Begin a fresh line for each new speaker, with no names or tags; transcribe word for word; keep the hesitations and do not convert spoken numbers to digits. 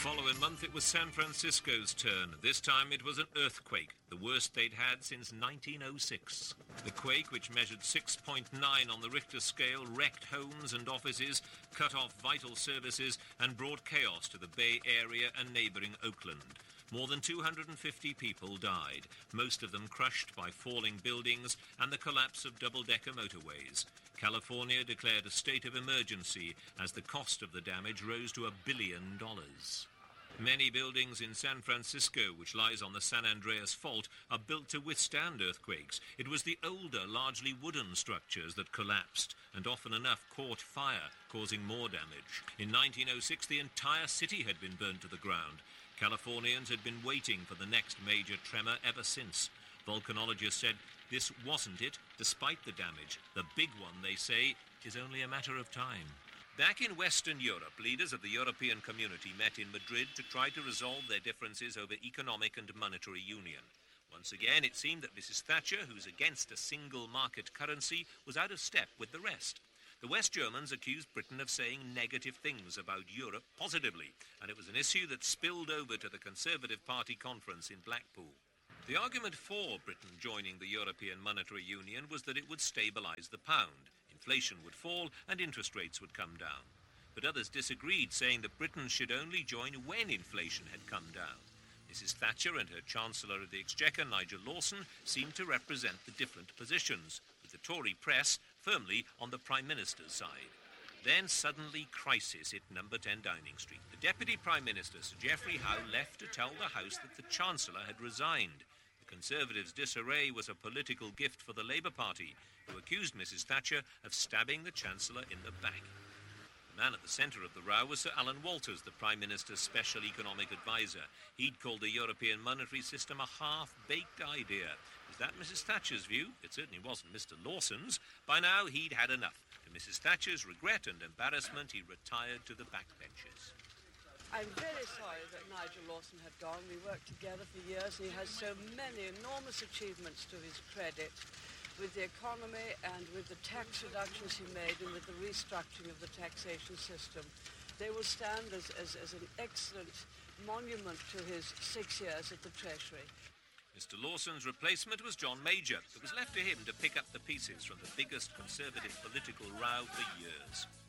following month, it was San Francisco's turn. This time it was an earthquake, the worst they'd had since nineteen oh six. The quake, which measured six point nine on the Richter scale, wrecked homes and offices, cut off vital services, and brought chaos to the Bay Area and neighboring Oakland. More than two hundred fifty people died, most of them crushed by falling buildings and the collapse of double-decker motorways. California declared a state of emergency as the cost of the damage rose to a billion dollars. Many buildings in San Francisco, which lies on the San Andreas Fault, are built to withstand earthquakes. It was the older, largely wooden structures that collapsed and often enough caught fire, causing more damage. In nineteen oh six, the entire city had been burned to the ground. Californians had been waiting for the next major tremor ever since. Volcanologists said this wasn't it, despite the damage. The big one, they say, is only a matter of time. Back in Western Europe, leaders of the European community met in Madrid to try to resolve their differences over economic and monetary union. Once again, it seemed that Missus Thatcher, who's against a single market currency, was out of step with the rest. The West Germans accused Britain of saying negative things about Europe positively, and it was an issue that spilled over to the Conservative Party conference in Blackpool. The argument for Britain joining the European Monetary Union was that it would stabilise the pound, inflation would fall and interest rates would come down. But others disagreed, saying that Britain should only join when inflation had come down. Missus Thatcher and her Chancellor of the Exchequer, Nigel Lawson, seemed to represent the different positions, with the Tory press firmly on the Prime Minister's side. Then suddenly crisis hit number ten Downing Street. The Deputy Prime Minister, Sir Geoffrey Howe, left to tell the House that the Chancellor had resigned. The Conservatives' disarray was a political gift for the Labour Party, who accused Missus Thatcher of stabbing the Chancellor in the back. The man at the centre of the row was Sir Alan Walters, the Prime Minister's special economic advisor. He'd called the European monetary system a half-baked idea. Was that Missus Thatcher's view? It certainly wasn't Mister Lawson's. By now, he'd had enough. To Missus Thatcher's regret and embarrassment, he retired to the backbenches.
I'm very sorry that Nigel Lawson had gone. We worked together for years, and he has so many enormous achievements to his credit with the economy and with the tax reductions he made and with the restructuring of the taxation system. They will stand as, as, as an excellent monument to his six years at the Treasury.
Mister Lawson's replacement was John Major. It was left to him to pick up the pieces from the biggest Conservative political row for years.